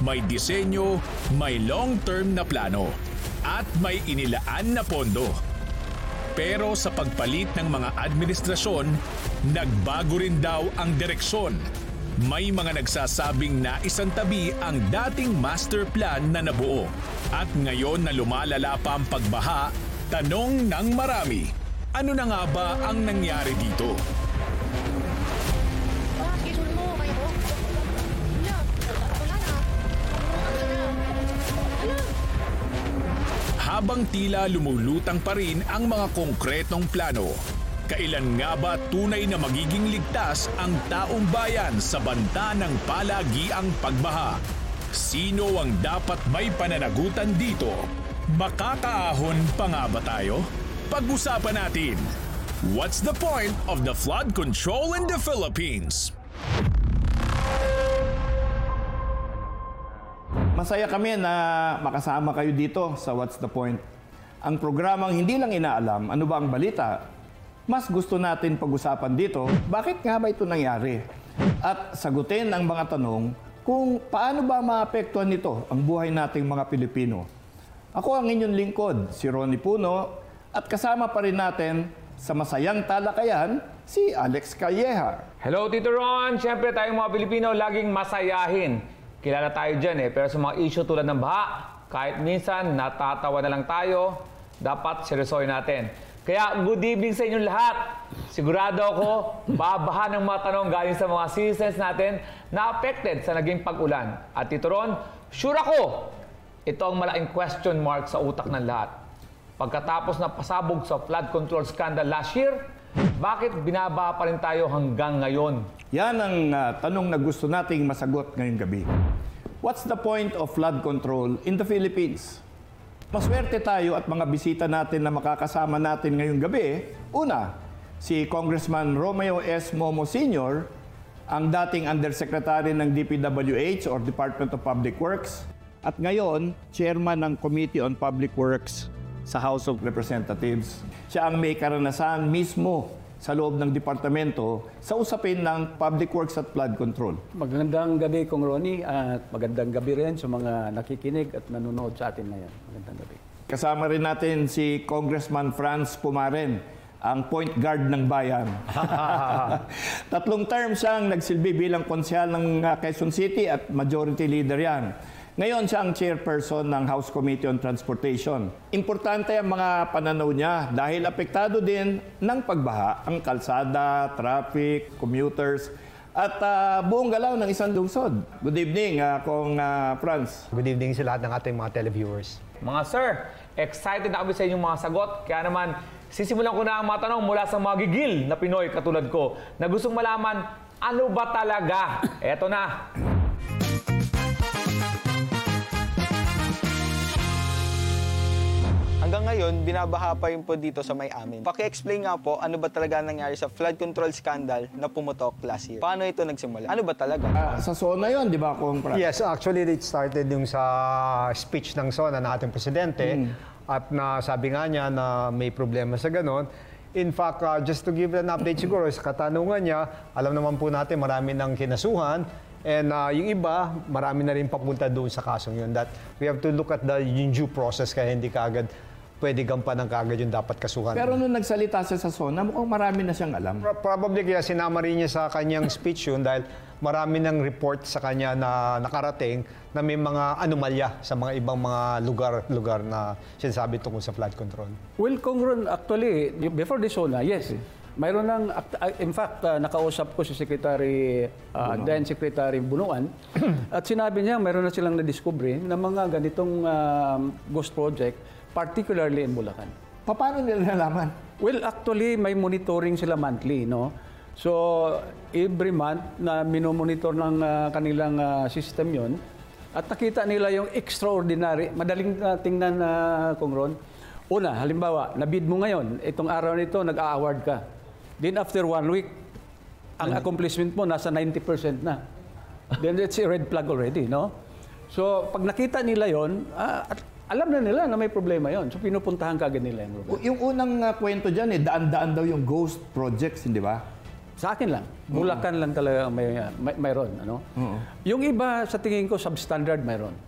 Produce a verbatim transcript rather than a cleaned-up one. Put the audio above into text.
may disenyo, may long-term na plano, at may inilaan na pondo. Pero sa pagpalit ng mga administrasyon, nagbago rin daw ang direksyon. May mga nagsasabing na isantabi ang dating master plan na nabuo. At ngayon na lumalala pa ang pagbaha, tanong ng marami, ano na nga ba ang nangyari dito? Habang tila lumulutang pa rin ang mga konkretong plano, kailan nga ba tunay na magiging ligtas ang taong bayan sa banta ng palagiang pagbaha? Sino ang dapat may pananagutan dito? Makakaahon pa nga ba tayo? Pag-usapan natin, what's the point of the flood control in the Philippines? Masaya kami na makasama kayo dito sa What's the Point. Ang programang hindi lang inaalam ano ba ang balita, mas gusto natin pag-usapan dito, bakit nga ba ito nangyari? At sagutin ang mga tanong kung paano ba maapektuhan nito ang buhay nating mga Pilipino. Ako ang inyong lingkod, si Ronnie Puno, at kasama pa rin natin sa masayang talakayan, si Alex Calleja. Hello, Tito Ron! Siyempre tayong mga Pilipino laging masayahin. Kilala tayo dyan eh, pero sa mga issue tulad ng baha, kahit minsan natatawa na lang tayo, dapat seryosohin natin. Kaya good evening sa inyong lahat. Sigurado ako, babaha ng mga tanong galing sa mga citizens natin na affected sa naging pag-ulan. At Tito Ron, sure ako, ito ang malaking question mark sa utak ng lahat. Pagkatapos na pasabog sa flood control scandal last year, bakit binabaha pa rin tayo hanggang ngayon? Yan ang uh, tanong na gusto nating masagot ngayong gabi. What's the point of flood control in the Philippines? Maswerte tayo at mga bisita natin na makakasama natin ngayong gabi. Una, si Congressman Romeo S. Momo Senior, ang dating Undersecretary ng D P W H or Department of Public Works, at ngayon, Chairman ng Committee on Public Works sa House of Representatives. Siya ang may karanasan mismo sa loob ng departamento sa usapin ng public works at flood control. Magandang gabi, Kong Ronnie, at magandang gabi rin sa mga nakikinig at nanonood sa atin ngayon. Magandang gabi. Kasama rin natin si Congressman Franz Pumaren, ang point guard ng bayan. Tatlong term siyang nagsilbi bilang konsyal ng Quezon City at majority leader yan. Ngayon siya ang chairperson ng House Committee on Transportation. Importante ang mga pananaw niya dahil apektado din ng pagbaha ang kalsada, traffic, commuters, at uh, buong galaw ng isang lungsod. Good evening, uh, Kong uh, Franz. Good evening sa lahat ng ating mga televiewers. Mga sir, excited na kami sa inyong mga sagot. Kaya naman, sisimulan ko na ang mga tanong mula sa mga gigil na Pinoy katulad ko na gustong malaman, ano ba talaga? Eto na. Hanggang ngayon, binabaha pa rin po dito sa may amin. Paki-explain nga po, ano ba talaga nangyari sa flood control scandal na pumutok last year? Paano ito nagsimula? Ano ba talaga? Uh, sa SONA yon, di ba, Kong Franz? Yes, actually it started yung sa speech ng SONA ng ating presidente mm. at na sabi nga niya na may problema sa ganon. In fact, uh, just to give an update siguro sa katanungan niya, alam naman po natin marami ng kinasuhan. And uh, yung iba, marami na rin papunta doon sa kasong yun. That we have to look at the yung due process kaya hindi kaagad pwede gampanan kaagad yung dapat kasuhan. Pero nung nagsalita siya sa SONA, mukhang marami na siyang alam. Probably kaya sinama rin niya sa kanyang speech yun dahil marami ng report sa kanya na nakarating na may mga anomalya sa mga ibang mga lugar-lugar na sinasabi tungkol sa flood control. Well, Kong Ron, actually, before the SONA, yes. Mayroon ng, in fact, uh, nakausap ko si Secretary, uh, then Secretary Bunuan, at sinabi niya mayroon na silang na-discovery na mga ganitong uh, ghost project, particularly in Bulacan. Paano nila nalaman? Well, actually, may monitoring sila monthly, no? So, every month na minomonitor ng uh, kanilang uh, system yon at nakita nila yung extraordinary, madaling uh, tingnan na, uh, Kong Ron. Una, halimbawa, nabid mo ngayon, itong araw nito, nag-a-award ka. Then after one week, ang accomplishment mo nasa ninety percent na. Then it's a red flag already, no? So, pag nakita nila yon, uh, at alam na nila na may problema yon. So, pinupuntahan ka agad nila yung problema. Yung unang uh, kwento dyan, eh, daan-daan daw yung ghost projects, hindi ba? Sa akin lang. Bulacan lang talaga may, may mayroon. Ano? Yung iba, sa tingin ko, substandard mayroon.